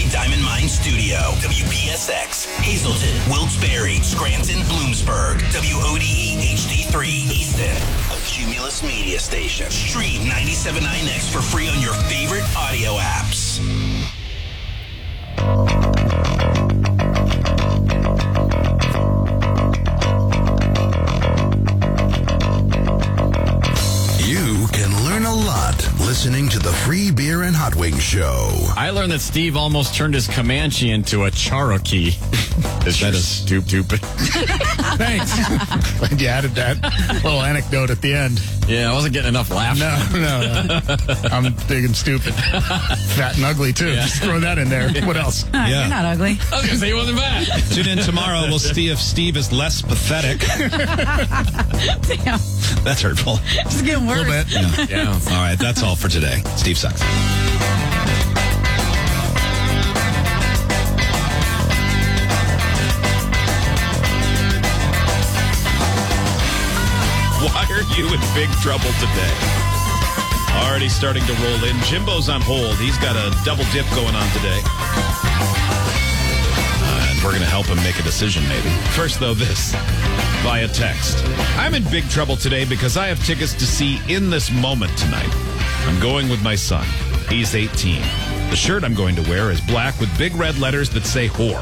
Diamond Mine Studio. WPSX, Hazleton, Wilkes-Barre, Scranton, Bloomsburg. WODE HD3, Easton. A Cumulus media station. Stream 97.9X for free on your favorite audio apps. You can learn a lot listening to the Free Beer and Hot Wings Show. I learned that Steve almost turned his Comanche into a Cherokee. That is stupid. Thanks. Glad you added that little anecdote at the end. Yeah, I wasn't getting enough laughs. No. I'm big and stupid. Fat and ugly, too. Yeah. Just throw that in there. What else? You're not ugly. I was going to say he wasn't bad. Tune in tomorrow. We'll see if Steve is less pathetic. Damn. That's hurtful. It's getting worse. A little bit. Yeah. All right, that's all for today. Steve sucks. Why are you in big trouble today? Already starting to roll in. Jimbo's on hold. He's got a double dip going on today. And we're going to help him make a decision, maybe. First, though, this via text. I'm in big trouble today because I have tickets to see In This Moment tonight. I'm going with my son. He's 18. The shirt I'm going to wear is black with big red letters that say whore.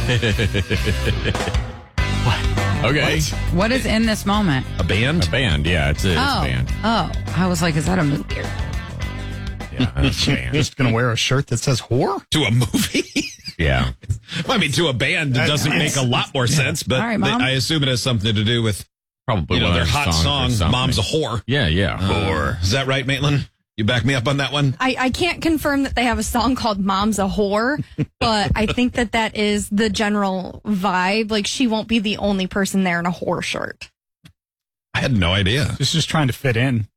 Okay. What is In This Moment? A band? A band, yeah. It's a band. Oh, I was like, is that a movie? Yeah, it's a band. Just going to wear a shirt that says whore? To a movie? Yeah. Well, I mean, to a band, it doesn't make a lot more sense, but All right, Mom. I assume it has something to do with, Probably their one of hot songs or song, something. Mom's a Whore. Yeah. Whore. Is that right, Maitland? You back me up on that one? I can't confirm that they have a song called Mom's a Whore, but I think that is the general vibe. Like, she won't be the only person there in a whore shirt. I had no idea. Just trying to fit in.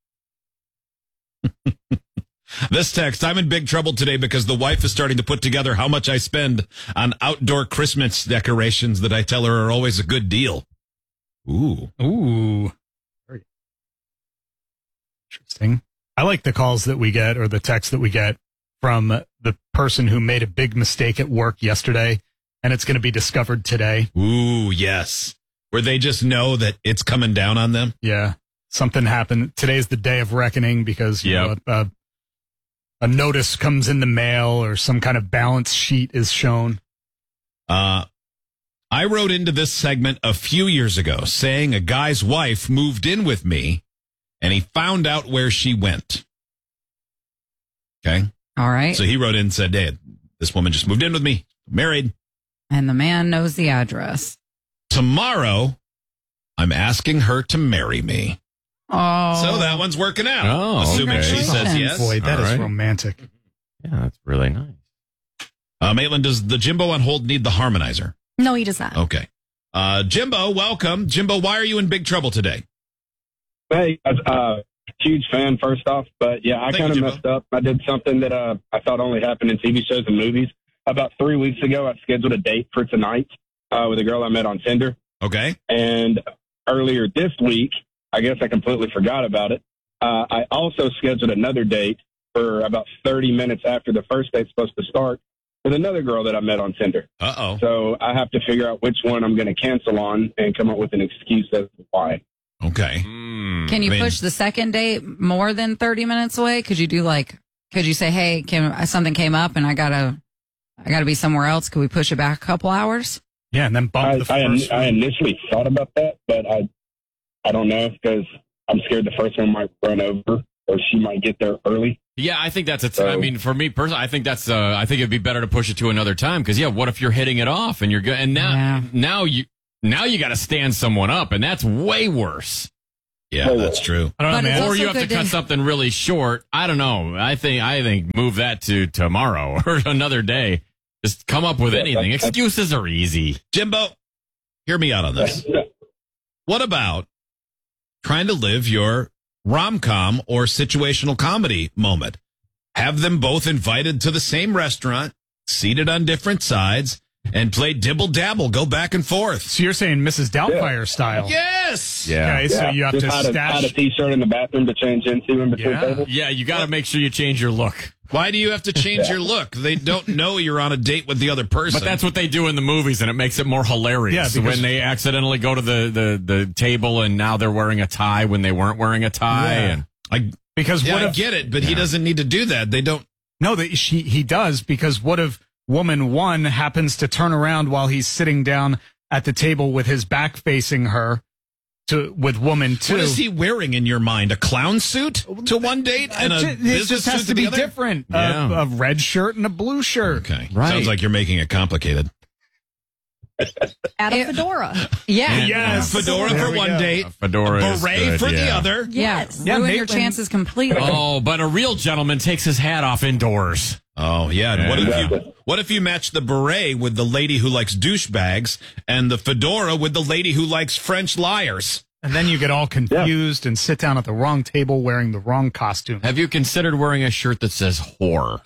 This text, I'm in big trouble today because the wife is starting to put together how much I spend on outdoor Christmas decorations that I tell her are always a good deal. Ooh. Very interesting. I like the calls that we get or the texts that we get from the person who made a big mistake at work yesterday, and it's going to be discovered today. Ooh, yes. Where they just know that it's coming down on them. Yeah. Something happened. Today's the day of reckoning because a notice comes in the mail or some kind of balance sheet is shown. I wrote into this segment a few years ago saying a guy's wife moved in with me and he found out where she went. Okay. All right. So he wrote in and said, hey, this woman just moved in with me, married. And the man knows the address. Tomorrow, I'm asking her to marry me. Oh. So that one's working out. Oh, assuming she says congratulations. yes. Boy, that All is right. romantic. Yeah, that's really nice. Maitland, does the Jimbo on hold need the harmonizer? No, he does not. Okay. Jimbo, welcome. Jimbo, why are you in big trouble today? Hey, huge fan, first off. But, yeah, I Thank kind of you, Jimbo. messed up. I did something that I thought only happened in TV shows and movies. About 3 weeks ago, I scheduled a date for tonight with a girl I met on Tinder. Okay. And earlier this week, I guess I completely forgot about it. I also scheduled another date for about 30 minutes after the first date's supposed to start with another girl that I met on Tinder. Uh-oh. So I have to figure out which one I'm going to cancel on and come up with an excuse as to why. Okay. Can you I mean- push the second date more than 30 minutes away? Could you say, hey, something came up and I gotta be somewhere else. Could we push it back a couple hours? Yeah, and then bump the first I initially thought about that, but I don't know because I'm scared the first one might run over or she might get there early. Yeah, I think that's I mean, for me personally, I think it'd be better to push it to another time because what if you're hitting it off and you're good and now you got to stand someone up and that's way worse. Yeah, that's true. I don't know, But it's man. also Or you have to good cut to- something really short. I don't know. I think move that to tomorrow or another day. Just come up with anything. Excuses are easy. Jimbo, hear me out on this. What about trying to live your rom-com or situational comedy moment? Have them both invited to the same restaurant, seated on different sides, and play dibble-dabble, go back and forth. So you're saying Mrs. Doubtfire style? Yes! Yeah. Okay, so you have just to hide a stash. T-shirt in the bathroom to change into in between tables. Yeah, you got to make sure you change your look. Why do you have to change your look? They don't know you're on a date with the other person. But that's what they do in the movies, and it makes it more hilarious. Yeah, when they accidentally go to the table and now they're wearing a tie when they weren't wearing a tie. Yeah. And I get it, but he doesn't need to do that. They don't. No, he does, because what if woman one happens to turn around while he's sitting down at the table with his back facing her with woman two? What is he wearing in your mind? A clown suit to one date and a business it just suit has to be other? different. Yeah. A red shirt and a blue shirt. Okay. Right. Sounds like you're making it complicated. Add a fedora. Yeah. Yes. Fedora There for we one go. date. A fedora a is beret good, for the yeah. other. Yes. Yeah, Ruin your Maitland- chances completely. Oh, but a real gentleman takes his hat off indoors. Oh, yeah. And Yeah. what if you match the beret with the lady who likes douchebags and the fedora with the lady who likes French liars? And then you get all confused and sit down at the wrong table wearing the wrong costume. Have you considered wearing a shirt that says whore?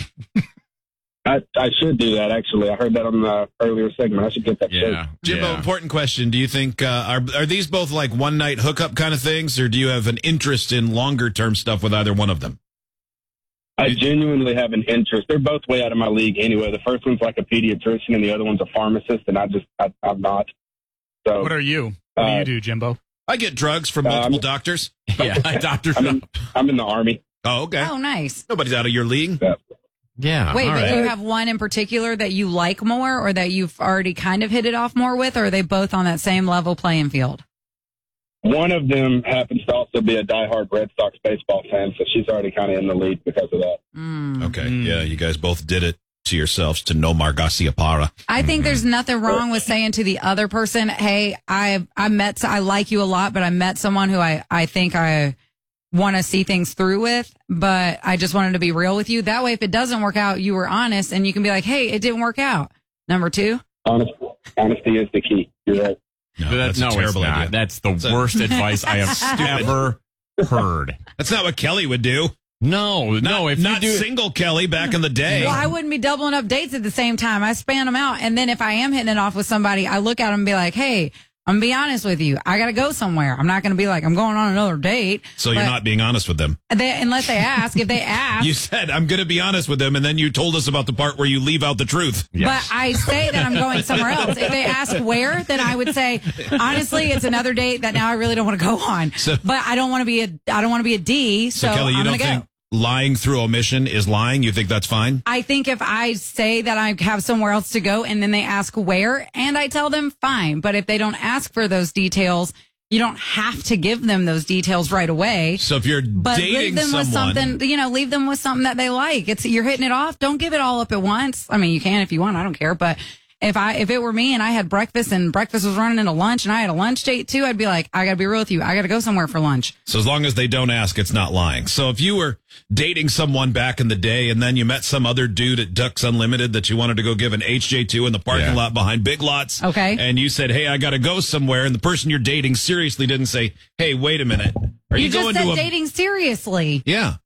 I should do that, actually. I heard that on the earlier segment. I should get that shirt. Jimbo, important question. Do you think, are these both like one night hookup kind of things, or do you have an interest in longer term stuff with either one of them? I genuinely have an interest. They're both way out of my league anyway. The first one's like a pediatrician and the other one's a pharmacist, and I'm not. So, What are you? What do you do, Jimbo? I get drugs from multiple doctors. Yeah, Dr. I'm in the Army. Oh, okay. Oh, nice. Nobody's out of your league. Yeah. Wait, all but right. do you have one in particular that you like more or that you've already kind of hit it off more with, or are they both on that same level playing field? One of them happens to also be a diehard Red Sox baseball fan, so she's already kind of in the lead because of that. Okay. Yeah, you guys both did it to yourselves to Nomar Garciaparra. I think there's nothing wrong with saying to the other person, hey, I like you a lot, but I met someone who I think I want to see things through with, but I just wanted to be real with you. That way, if it doesn't work out, you were honest and you can be like, hey, it didn't work out. Number two. Honesty is the key. You're right. No, that's a terrible it's not. idea. That's the worst advice I have ever heard. That's not what Kelly would do. No. If Not you do, single Kelly back in the day. Well, I wouldn't be doubling up dates at the same time. I span them out. And then if I am hitting it off with somebody, I look at them and be like, hey, I'm going to be honest with you. I got to go somewhere. I'm not going to be like, I'm going on another date. So you're not being honest with them. Unless they ask. If they ask. You said, I'm going to be honest with them, and then you told us about the part where you leave out the truth. But I say that I'm going somewhere else. If they ask where, then I would say, honestly, it's another date that now I really don't want to go on. But I don't want to be a D. So Kelly, you I'm don't going to think go. lying through omission is lying? You think that's fine? I think if I say that I have somewhere else to go and then they ask where and I tell them, fine. But if they don't ask for those details, you don't have to give them those details right away. So if you're But leave dating them with someone, something, leave them with something that they like. You're hitting it off. Don't give it all up at once. I mean, you can if you want. I don't care. But if it were me and I had breakfast and breakfast was running into lunch and I had a lunch date too, I'd be like, I got to be real with you. I got to go somewhere for lunch. so as long as they don't ask, it's not lying. So if you were dating someone back in the day and then you met some other dude at Ducks Unlimited that you wanted to go give an HJ2 in the parking lot behind Big Lots. Okay. And you said, hey, I got to go somewhere. And the person you're dating seriously didn't say, hey, wait a minute. Are you just going said to a dating seriously. Yeah.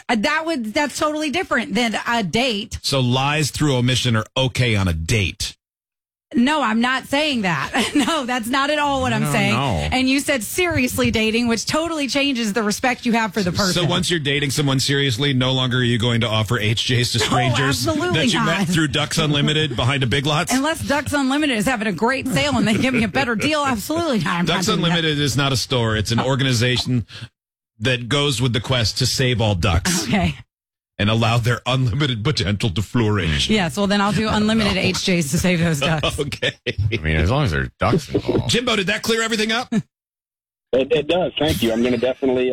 That's totally different than a date. So lies through omission are okay on a date. No, I'm not saying that. No, that's not at all what I'm saying. no. And you said seriously dating, which totally changes the respect you have for the person. So once you're dating someone seriously, no longer are you going to offer HJs to strangers absolutely that you not. met through Ducks Unlimited behind a Big Lots? Unless Ducks Unlimited is having a great sale and they give me a better deal, absolutely not. I'm Ducks not doing that. Unlimited is not a store. It's an organization that goes with the quest to save all ducks Okay. and allow their unlimited potential to flourish. Yes, well, then I'll do unlimited HJs to save those ducks. Okay. I mean, as long as there's ducks involved. Jimbo, did that clear everything up? It does. Thank you. I'm going to definitely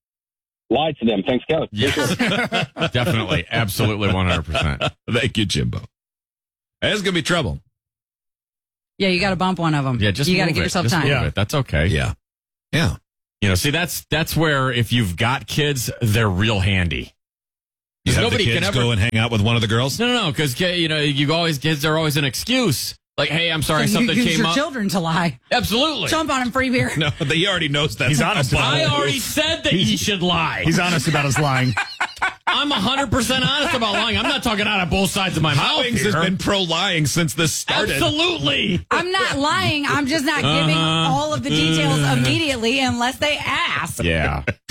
lie to them. Thanks, Kelly. Definitely. Absolutely 100%. Thank you, Jimbo. That's going to be trouble. Yeah, you got to bump one of them. Yeah, just you got to move give it. yourself Just time. move it. That's okay. Yeah. Yeah. See, that's where if you've got kids, they're real handy. You have Nobody the can kids ever go and hang out with one of the girls? No, because kids are always an excuse. Like, hey, I'm sorry, So something you use came your up. children to lie. Absolutely. Jump on him, free beer. No, he already knows that. He's honest about I it. already said that he should lie. He's honest about his lying. I'm 100% honest about lying. I'm not talking out of both sides of my mouth Wings has here. been pro-lying since this started. Absolutely. I'm not lying. I'm just not giving all of the details immediately unless they ask. Yeah.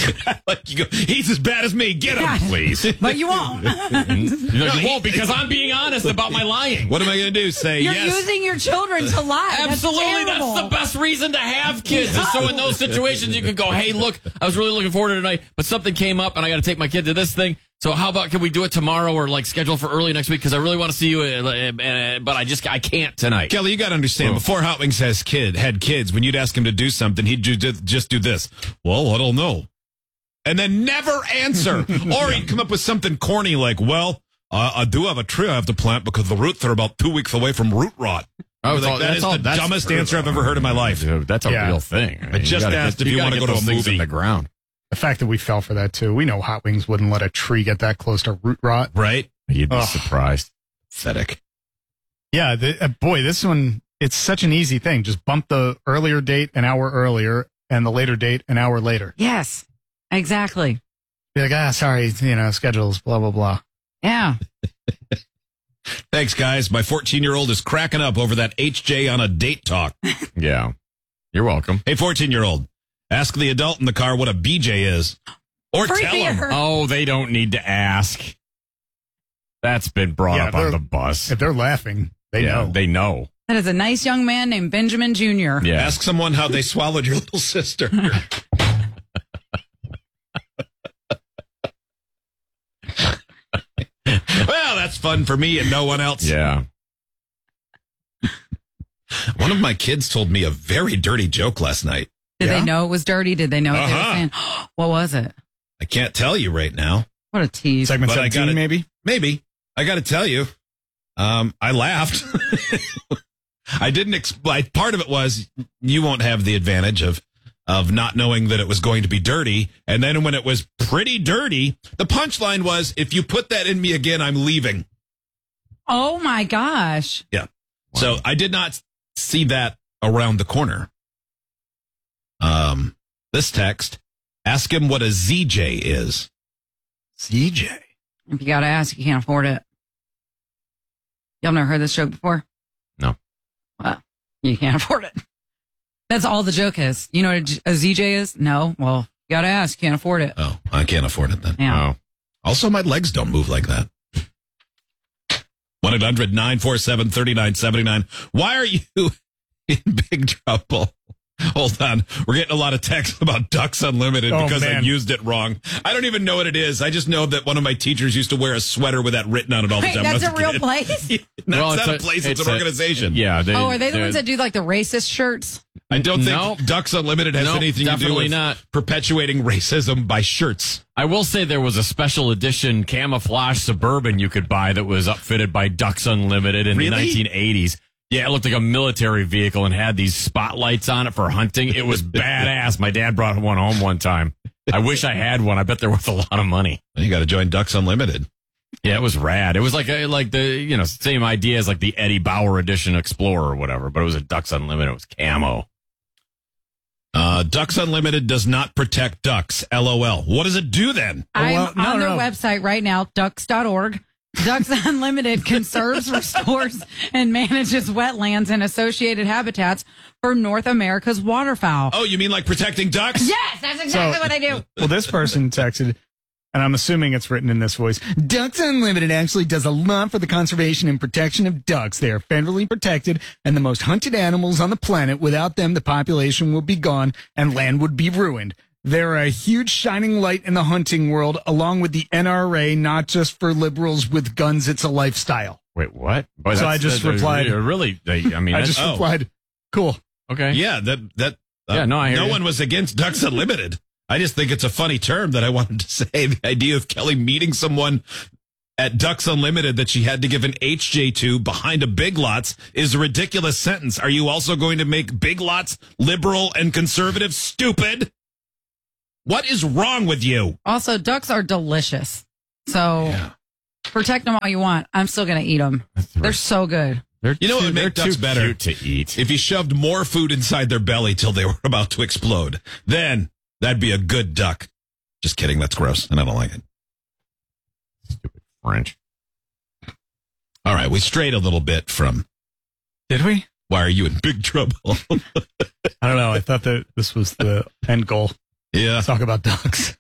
Like you go, he's as bad as me. Get him, please. But you won't. You won't because I'm being honest about my lying. What am I going to do? Say You're yes? using your children to lie. Absolutely, that's the best reason to have kids. Is so in those situations you can go, hey, look, I was really looking forward to tonight, but something came up and I got to take my kid to this thing. So how about can we do it tomorrow or like schedule for early next week? Because I really want to see you, but I can't tonight. Kelly, you got to understand. Before Hot Wings had kids, when you'd ask him to do something, he'd just do this. Well, I don't know, and then never answer, or he'd come up with something corny like, "Well, I do have a tree I have to plant because the roots are about 2 weeks away from root rot." That is the dumbest answer I've ever heard in my life. Dude, that's a real thing. I just asked if you want to go to a movie. In the ground. The fact that we fell for that too. We know Hot Wings wouldn't let a tree get that close to root rot. Right? You'd be surprised. Pathetic. Yeah, boy, this one, it's such an easy thing. Just bump the earlier date an hour earlier and the later date an hour later. Yes, exactly. Be like, sorry, schedules, blah, blah, blah. Yeah. Thanks, guys. My 14-year-old is cracking up over that HJ on a date talk. Yeah. You're welcome. Hey, 14-year-old. Ask the adult in the car what a BJ is. Or Free tell beer. him. Oh, they don't need to ask. That's been brought up on the bus. If they're laughing, they know. They know. That is a nice young man named Benjamin Jr. Yeah. Ask someone how they swallowed your little sister. Well, that's fun for me and no one else. Yeah. One of my kids told me a very dirty joke last night. Did they know it was dirty? Did they know what they were saying? What was it? I can't tell you right now. What a tease. Segment But I 17, gotta- maybe? Maybe. I got to tell you, I laughed. I didn't part of it was you won't have the advantage of not knowing that it was going to be dirty. And then when it was pretty dirty, the punchline was, if you put that in me again, I'm leaving. Oh my gosh. Yeah. So I did not see that around the corner. This text, ask him what a ZJ is. ZJ. If you got to ask, you can't afford it. Y'all never heard this joke before? No. Well, you can't afford it. That's all the joke is. You know what a ZJ is? No. Well, you got to ask. You can't afford it. Oh, I can't afford it then. Yeah. Oh. Also, my legs don't move like that. 1-800-947-3979. Why are you in big trouble? Hold on. We're getting a lot of texts about Ducks Unlimited because I used it wrong. I don't even know what it is. I just know that one of my teachers used to wear a sweater with that written on it all the Wait, time. that's when I a was real kid. place? No, it's not a place. It's an organization. Yeah. Are they the ones that do like the racist shirts? I don't think Ducks Unlimited has anything to do with not. perpetuating racism by shirts. I will say there was a special edition camouflage Suburban you could buy that was upfitted by Ducks Unlimited in the 1980s. Yeah, it looked like a military vehicle and had these spotlights on it for hunting. It was badass. My dad brought one home one time. I wish I had one. I bet they're worth a lot of money. You got to join Ducks Unlimited. Yeah, it was rad. It was like the same idea as like the Eddie Bauer edition Explorer or whatever, but it was a Ducks Unlimited. It was camo. Ducks Unlimited does not protect ducks. LOL. What does it do then? I'm on their website right now, ducks.org. Ducks Unlimited conserves, restores, and manages wetlands and associated habitats for North America's waterfowl. Oh, you mean like protecting ducks? Yes, that's exactly what I do. Well, this person texted, and I'm assuming it's written in this voice. Ducks Unlimited actually does a lot for the conservation and protection of ducks. They are federally protected and the most hunted animals on the planet. Without them, the population would be gone and land would be ruined. They're a huge shining light in the hunting world, along with the NRA, not just for liberals with guns. It's a lifestyle. Wait, what? Boy, so I just replied. Really? I mean, I just replied, cool. Okay. Yeah, no one was against Ducks Unlimited. I just think it's a funny term that I wanted to say. The idea of Kelly meeting someone at Ducks Unlimited that she had to give an HJ to behind a Big Lots is a ridiculous sentence. Are you also going to make Big Lots liberal and conservative? Stupid. What is wrong with you? Also, ducks are delicious. So protect them all you want. I'm still going to eat them. They're so good. You know what would make ducks better? Cute to eat. If you shoved more food inside their belly till they were about to explode. Then that'd be a good duck. Just kidding. That's gross, and I don't like it. Stupid French. All right, we strayed a little bit from. Did we? Why are you in big trouble? I don't know. I thought that this was the end goal. Yeah. Let's talk about ducks.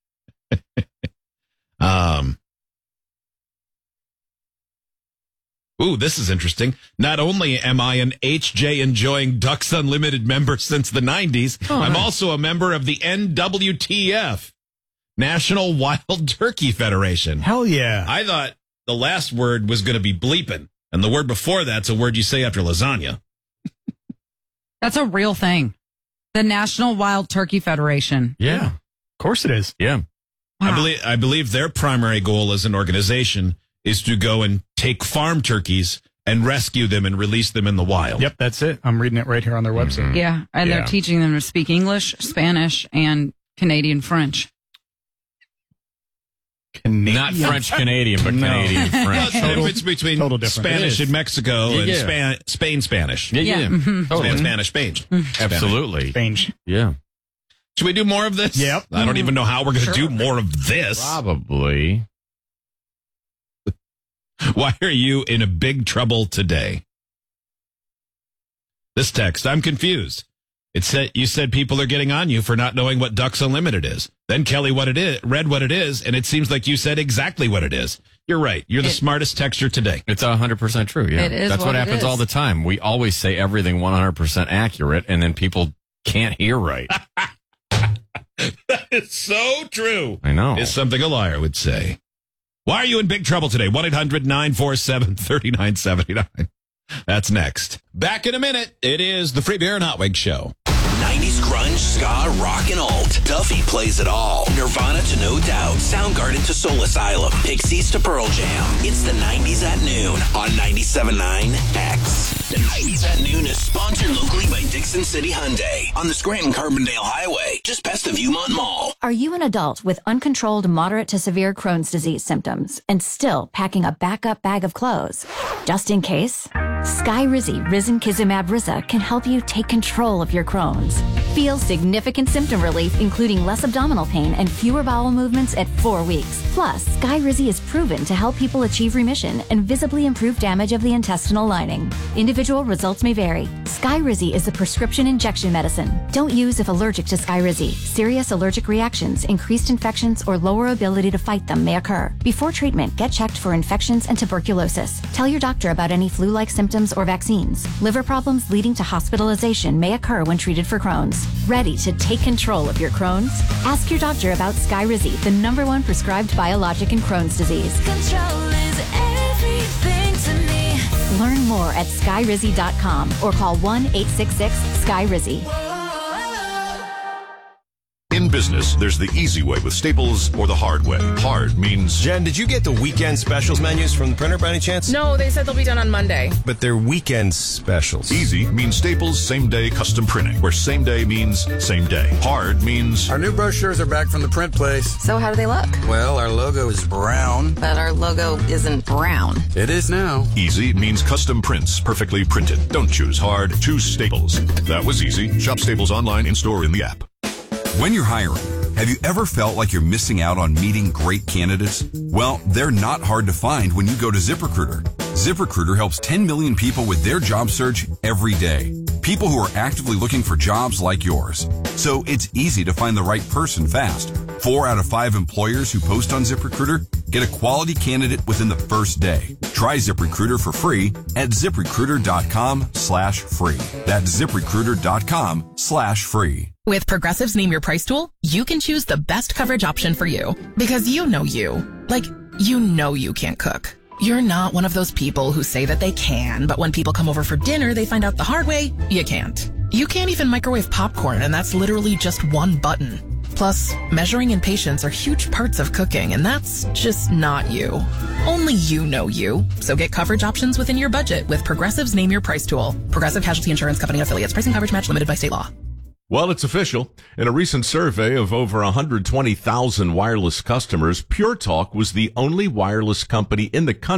Ooh, this is interesting. Not only am I an HJ Enjoying Ducks Unlimited member since the 90s, I'm also a member of the NWTF, National Wild Turkey Federation. Hell yeah. I thought the last word was going to be bleeping, and the word before that's a word you say after lasagna. That's a real thing. The National Wild Turkey Federation. Yeah. Of course it is. Yeah. Wow. I believe their primary goal as an organization is to go and take farm turkeys and rescue them and release them in the wild. Yep, that's it. I'm reading it right here on their website. Yeah, and Yeah. they're teaching them to speak English, Spanish, and Canadian French. Canadian. Not French Canadian, but No. Canadian Well, French. it's the difference between total difference. Spanish It is. in Mexico Yeah, and yeah. Spain Spanish. Yeah, Yeah. yeah. Mhm. Totally. Spanish, Spain. Absolutely. Strange. Yeah. Should we do more of this? Yep. I don't even know how we're going to Sure. do more of this. Probably. Why are you in a big trouble today? This text, I'm confused. It said you said people are getting on you for not knowing what Ducks Unlimited is. Then Kelly read what it is, and it seems like you said exactly what it is. You're right. You're the smartest texter today. It's 100% true. Yeah. It is That's what what it happens is. all the time. We always say everything 100% accurate, and then people can't hear right. It's so true. I know. Is something a liar would say. Why are you in big trouble today? 1-800-947-3979. That's next. Back in a minute. It is the Free Beer and Hot Wings Show. 90s grunge, ska, rock, and alt. Duffy plays it all. Nirvana to No Doubt. Soundgarden to Soul Asylum. Pixies to Pearl Jam. It's the 90s at noon on 97.9 X. The 90s at noon is sponsored locally by Dixon City Hyundai on the Scranton-Carbondale Highway, just past the Viewmont Mall. Are you an adult with uncontrolled moderate to severe Crohn's disease symptoms and still packing a backup bag of clothes? Just in case? Skyrizi Risankizumab Riza can help you take control of your Crohn's. Feel significant symptom relief, including less abdominal pain and fewer bowel movements at 4 weeks. Plus, Skyrizi is proven to help people achieve remission and visibly improve damage of the intestinal lining. Individual results may vary. Skyrizi is a prescription injection medicine. Don't use if allergic to Skyrizi. Serious allergic reactions, increased infections, or lower ability to fight them may occur. Before treatment, get checked for infections and tuberculosis. Tell your doctor about any flu-like symptoms or vaccines. Liver problems leading to hospitalization may occur when treated for Crohn's. Ready to take control of your Crohn's? Ask your doctor about Skyrizi, the #1 prescribed biologic in Crohn's disease. Control is everything to me. Learn more at skyrizi.com or call 1-866-SKYRIZI. In business, there's the easy way with Staples or the hard way. Hard means... Jen, did you get the weekend specials menus from the printer by any chance? No, they said they'll be done on Monday. But they're weekend specials. Easy means Staples same-day custom printing, where same day means same day. Hard means... Our new brochures are back from the print place. So how do they look? Well, our logo is brown. But our logo isn't brown. It is now. Easy means custom prints, perfectly printed. Don't choose hard, choose Staples. That was easy. Shop Staples online, in-store, in the app. When you're hiring, have you ever felt like you're missing out on meeting great candidates? Well, they're not hard to find when you go to ZipRecruiter. ZipRecruiter helps 10 million people with their job search every day. People who are actively looking for jobs like yours. So it's easy to find the right person fast. 4 out of 5 employers who post on ZipRecruiter get a quality candidate within the first day. Try ZipRecruiter for free at ZipRecruiter.com/free. That's ZipRecruiter.com/free. With Progressive's Name Your Price tool, you can choose the best coverage option for you. Because you know you. Like, you know you can't cook. You're not one of those people who say that they can, but when people come over for dinner, they find out the hard way, you can't. You can't even microwave popcorn, and that's literally just one button. Plus, measuring and patience are huge parts of cooking, and that's just not you. Only you know you. So get coverage options within your budget with Progressive's Name Your Price tool. Progressive Casualty Insurance Company affiliates. Pricing coverage match limited by state law. Well, it's official. In a recent survey of over 120,000 wireless customers, Pure Talk was the only wireless company in the country